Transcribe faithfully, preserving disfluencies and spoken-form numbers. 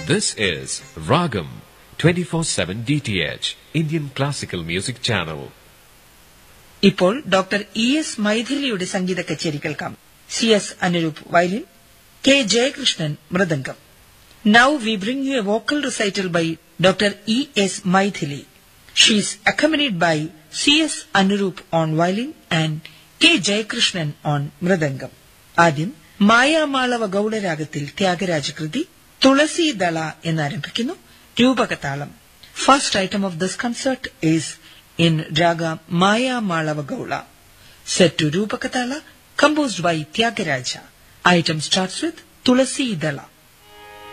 This is Ragam twenty-four seven D T H, Indian Classical Music Channel. ഇപ്പോൾ doctor E S മൈഥിലിയുടെ സംഗീത കച്ചേരി കേൾക്കാം. C S Anuroop violin, K Jayakrishnan mridangam. Now we bring you a vocal recital by Doctor E S Maithili. She is accompanied by C S Anurup on violin and K Jayakrishnan on mridangam. ആദ്യം മായാമാളവ ഗൗഡരാഗത്തിൽ ത്യാഗരാജകൃതി തുളസി ദള എന്നാരംഭിക്കുന്നു. രൂപകതാളം. First item of this concert is in Raga Mayamalawa Gaula, set to Rupakatala, composed by Tyagaraja. Item starts with Tulasi Dala.